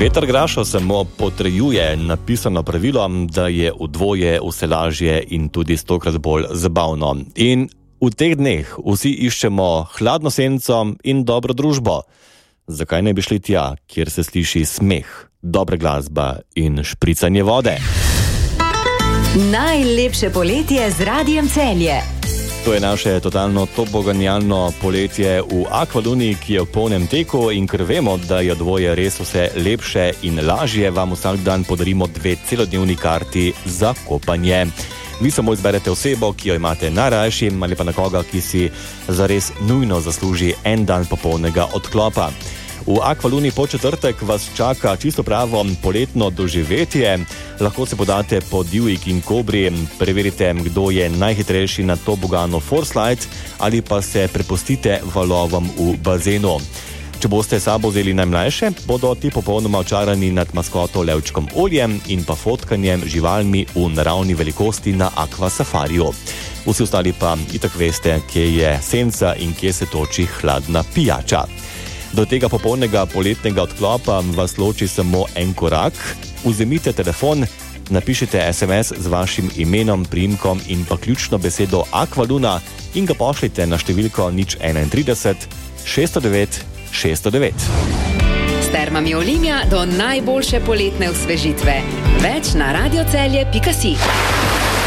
Peter Grašo samo potrjuje napisano pravilo, da je v dvoje vse lažje in tudi 100-krat bolj zabavno. In v teh dneh vsi iščemo hladno senco in dobro družbo. Zakaj ne bi šli tja, kjer se sliši smeh, dobra glasba in špricanje vode? Najlepše poletje z Radiem Celje. To je naše totalno toboganjalno poletje v Aqualuni, ki je v polnem teku, in ker vemo, da je dvoje res vse lepše in lažje, vam vsak dan podarimo 2 celodnevni karti za kopanje. Vi samo izberete osebo, ki jo imate najrajši, ali pa nekoga, ki si zares nujno zasluži en dan popolnega odklopa. V Aqualuni po četrtek vas čaka čisto pravo poletno doživetje. Lahko se podate po divji King Cobri, preverite, kdo je najhitrejši na toboganu Forslide, ali pa se prepustite valovom v bazenu. Če boste sabo vzeli najmlajše, bodo ti popolnoma očarani nad maskoto Levčkom Oljem in pa fotkanjem živalmi v naravni velikosti na Aqua Safariju. Vsi ostali pa itak veste, kje je senca in kje se toči hladna pijača. Do tega popolnega poletnega odklopa vas loči samo en korak. Vzemite telefon, napišite SMS z vašim imenom, priimkom in pa ključno besedo Aqualuna in ga pošljite na številko 031 609 609. S termami Olimia do najboljše poletne osvežitve. Več na radiocelje.si.